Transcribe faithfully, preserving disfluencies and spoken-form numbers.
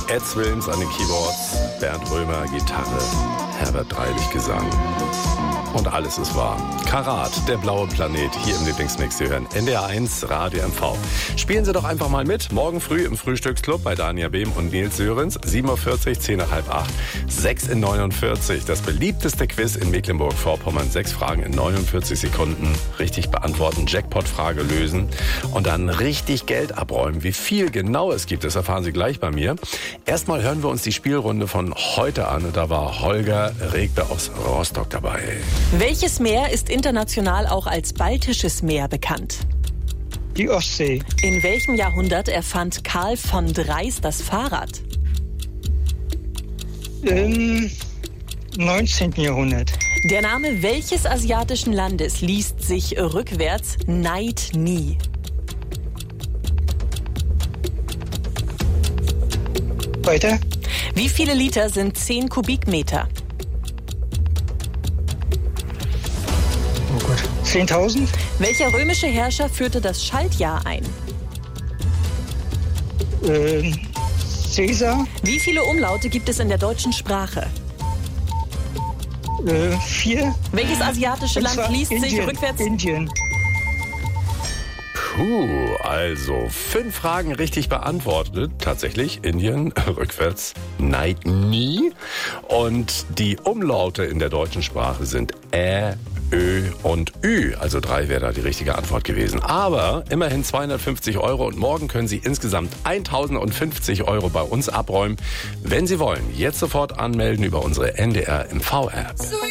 Ed Wilms an den Keyboards, Bernd Römer Gitarre, Herbert Dreilich Gesang. Und alles ist wahr. Karat, der blaue Planet, hier im Lieblingsmix. Sie hören N D R eins Radio M V. Spielen Sie doch einfach mal mit. Morgen früh im Frühstücksclub bei Dania Behm und Nils Sörens. sieben Uhr vierzig, zehn nach halb acht, sechs in neunundvierzig. Das beliebteste Quiz in Mecklenburg-Vorpommern. Sechs Fragen in neunundvierzig Sekunden. Richtig beantworten, Jackpot-Frage lösen und dann richtig Geld abräumen. Wie viel genau es gibt, das erfahren Sie gleich bei mir. Erstmal hören wir uns die Spielrunde von heute an. Und da war Holger Regbe aus Rostock dabei. Welches Meer ist international auch als Baltisches Meer bekannt? Die Ostsee. In welchem Jahrhundert erfand Karl von Drais das Fahrrad? Im neunzehnten. Jahrhundert. Der Name welches asiatischen Landes liest sich rückwärts Neid Nie? Weiter. Wie viele Liter sind zehn Kubikmeter? Oh Gott. zehntausend. Welcher römische Herrscher führte das Schaltjahr ein? Ähm, Caesar. Wie viele Umlaute gibt es in der deutschen Sprache? Äh, vier. Welches asiatische Und Land zwar liest sich Indien. rückwärts? Indien. Puh, also fünf Fragen richtig beantwortet. Tatsächlich Indien, rückwärts Neid Nie. Und die Umlaute in der deutschen Sprache sind Ä, Ö und Ü. Also drei wäre da die richtige Antwort gewesen. Aber immerhin zweihundertfünfzig Euro und morgen können Sie insgesamt eintausendfünfzig Euro bei uns abräumen. Wenn Sie wollen, jetzt sofort anmelden über unsere N D R M V App.